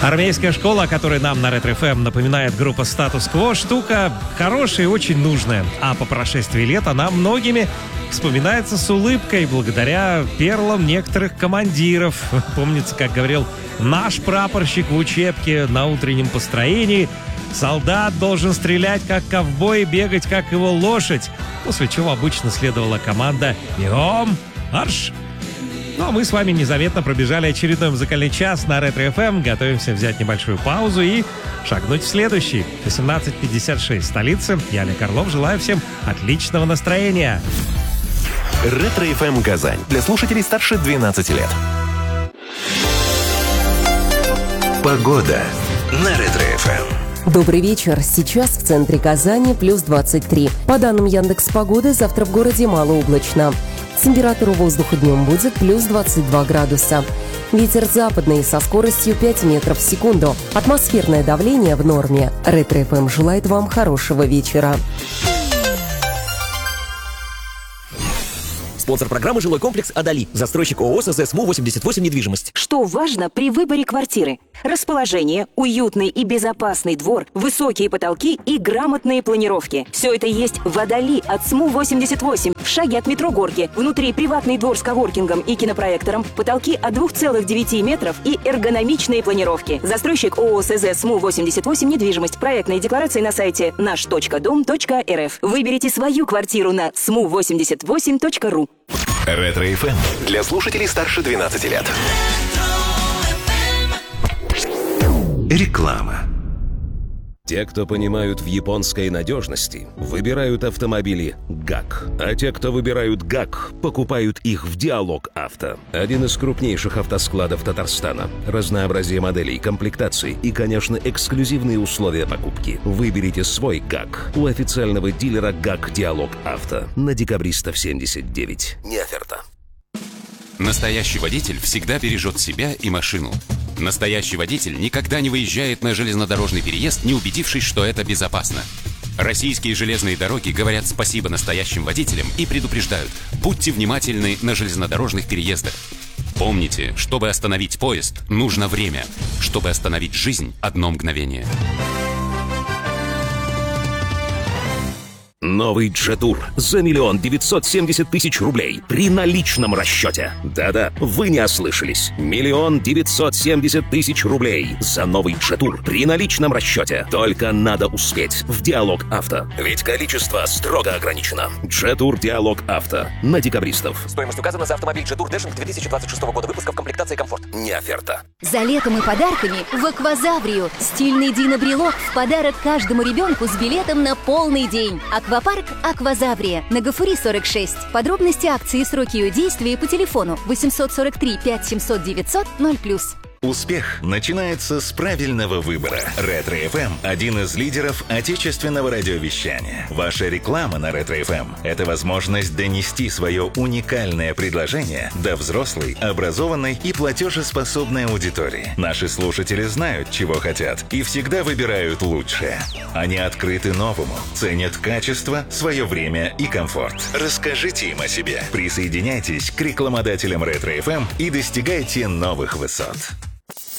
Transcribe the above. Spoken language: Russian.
Армейская школа, о которой нам на Ретро-ФМ напоминает группа «Статус-кво», штука хорошая и очень нужная. А по прошествии лет она многими вспоминается с улыбкой благодаря перлам некоторых командиров. Помнится, как говорил наш прапорщик в учебке на утреннем построении: солдат должен стрелять как ковбой и бегать как его лошадь. После чего обычно следовала команда «Бегом! Марш!». Ну а мы с вами незаметно пробежали очередной музыкальный час на Ретро-ФМ. Готовимся взять небольшую паузу и шагнуть в следующий. 18:56, столица. Я, Олег Орлов, желаю всем отличного настроения. Ретро-ФМ Казань. Для слушателей старше 12 лет. Погода на Ретро-ФМ. Добрый вечер. Сейчас в центре Казани плюс 23. По данным Яндекс.Погоды, завтра в городе малооблачно. Температура воздуха днем будет плюс 22 градуса. Ветер западный со скоростью 5 метров в секунду. Атмосферное давление в норме. Ретро-ФМ желает вам хорошего вечера. Спонсор программы «Жилой комплекс Адали». Застройщик ООО СЗ СМУ-88 недвижимость. Что важно при выборе квартиры? Расположение, уютный и безопасный двор, высокие потолки и грамотные планировки. Все это есть в Адали от СМУ-88. В шаге от метро Горки. Внутри приватный двор с коворкингом и кинопроектором. Потолки от 2,9 метров и эргономичные планировки. Застройщик ООО СЗ СМУ-88 недвижимость. Проектные декларации на сайте наш.дом.рф. Выберите свою квартиру на smu88.ru. Ретро-ФМ для слушателей старше 12 лет. Реклама. Те, кто понимают в японской надежности, выбирают автомобили ГАК. А те, кто выбирают ГАК, покупают их в Диалог Авто. Один из крупнейших автоскладов Татарстана. Разнообразие моделей, комплектаций и, конечно, эксклюзивные условия покупки. Выберите свой ГАК у официального дилера ГАК Диалог Авто на Декабристов 79. Не оферта. Настоящий водитель всегда бережет себя и машину. Настоящий водитель никогда не выезжает на железнодорожный переезд, не убедившись, что это безопасно. Российские железные дороги говорят спасибо настоящим водителям и предупреждают: будьте внимательны на железнодорожных переездах. Помните, чтобы остановить поезд, нужно время. Чтобы остановить жизнь, одно мгновение. Новый Джетур за 1 970 000 рублей при наличном расчете. Да-да, вы не ослышались. 1 970 000 рублей за новый Джетур при наличном расчете. Только надо успеть в Диалог Авто. Ведь количество строго ограничено. Джетур Диалог Авто на Декабристов. Стоимость указана за автомобиль Джетур Дэшинг 2026 года выпуска в комплектации «Комфорт». Не оферта. За летом и подарками в Аквазаврию. Стильный Дина-брелок в подарок каждому ребенку с билетом на полный день. Аквапарк «Аквазаврия» на Гафури 46. Подробности акции и сроки ее действия по телефону 843 5700 900 0+. Успех начинается с правильного выбора. Ретро-ФМ – один из лидеров отечественного радиовещания. Ваша реклама на Ретро-ФМ – это возможность донести свое уникальное предложение до взрослой, образованной и платежеспособной аудитории. Наши слушатели знают, чего хотят, и всегда выбирают лучшее. Они открыты новому, ценят качество, свое время и комфорт. Расскажите им о себе. Присоединяйтесь к рекламодателям Ретро-ФМ и достигайте новых высот.